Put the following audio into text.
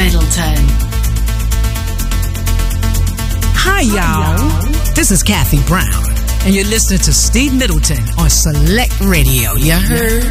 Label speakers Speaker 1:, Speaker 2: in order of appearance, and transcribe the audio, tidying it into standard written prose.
Speaker 1: Middleton.
Speaker 2: Hi, y'all. This is Kathy Brown, and you're listening to Steve Middleton on Select Radio. You heard?